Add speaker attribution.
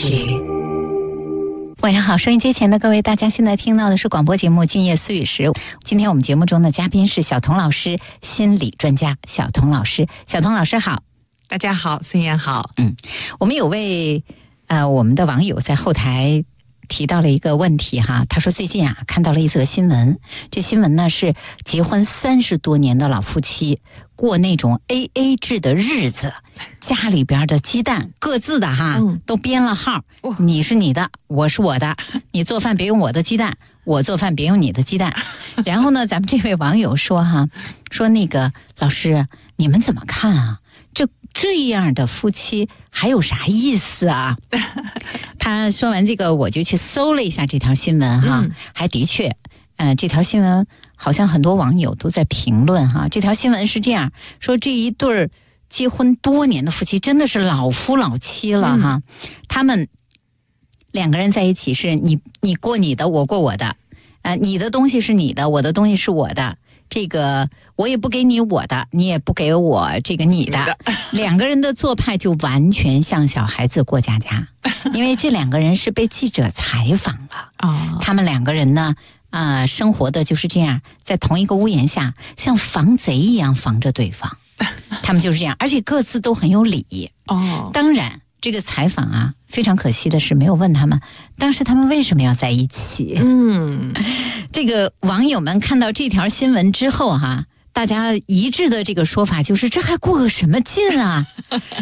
Speaker 1: 晚上好，收音机前的各位，大家现在听到的是广播节目《今夜思语时》。今天我们节目中的嘉宾是小童老师，心理专家小童老师。小童老师好。
Speaker 2: 大家好，孙燕好。
Speaker 1: 我们有位我们的网友在后台提到了一个问题哈，他说最近看到了一则新闻，这新闻呢是结婚30多年的老夫妻过那种 AA 制的日子，家里边的鸡蛋各自的都编了号，你是你的，我是我的，你做饭别用我的鸡蛋，我做饭别用你的鸡蛋。然后呢，咱们这位网友说说那个老师你们怎么看啊？这样的夫妻还有啥意思啊？他说完这个，我就去搜了一下这条新闻还的确，这条新闻好像很多网友都在评论这条新闻是这样说，这一对结婚多年的夫妻真的是老夫老妻了他们两个人在一起是你过你的，我过我的，你的东西是你的，我的东西是我的。这个我也不给你我的，你也不给我这个你的，两个人的做派就完全像小孩子过家家。因为这两个人是被记者采访了他们两个人呢生活的就是这样，在同一个屋檐下像防贼一样防着对方。他们就是这样，而且各自都很有理当然这个采访非常可惜的是没有问他们当时他们为什么要在一起。这个网友们看到这条新闻之后大家一致的这个说法就是，这还过个什么劲啊？